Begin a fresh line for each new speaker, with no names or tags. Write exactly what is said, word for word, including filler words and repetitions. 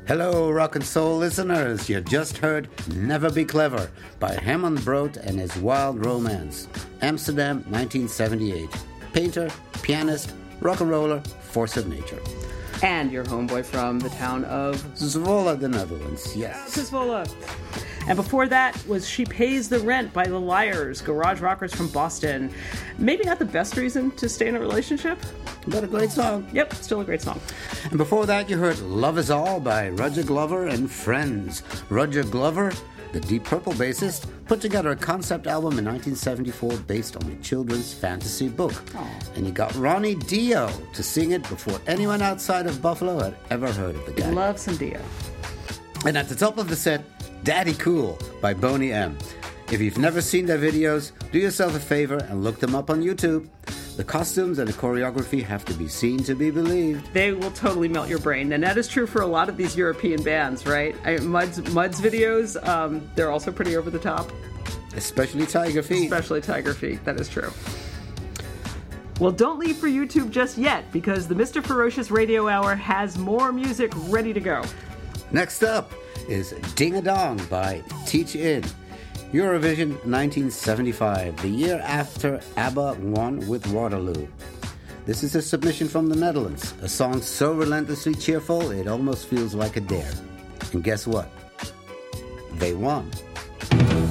Hello, rock and soul listeners. You just heard Never Be Clever by Herman Brood and his Wild Romance. Amsterdam, nineteen seventy-eight. Painter, pianist, rock and roller, force of nature.
And your homeboy from the town of
Zwolle, the Netherlands. Yes.
Zwolle. And before that was She Pays the Rent by The Liars, garage rockers from Boston. Maybe not the best reason to stay in a relationship.
But a great song.
Yep, still a great song.
And before that, you heard Love Is All by Roger Glover and Friends. Roger Glover, the Deep Purple bassist, put together a concept album in nineteen seventy-four based on a children's fantasy book. Aww. And he got Ronnie Dio to sing it before anyone outside of Buffalo had ever heard of the guy.
Love some Dio.
And at the top of the set, Daddy Cool by Boney M. If you've never seen their videos, do yourself a favor and look them up on YouTube. The costumes and the choreography have to be seen to be believed.
They will totally melt your brain. And that is true for a lot of these European bands, right? I, Mud's, Mud's videos, um, they're also pretty over the top.
Especially Tiger Feet.
Especially Tiger Feet, that is true. Well, don't leave for YouTube just yet, because the Mister Ferocious Radio Hour has more music ready to go.
Next up is Ding a Dong by Teach In. Eurovision nineteen seventy-five, the year after ABBA won with Waterloo. This is a submission from the Netherlands, a song so relentlessly cheerful it almost feels like a dare. And guess what? They won.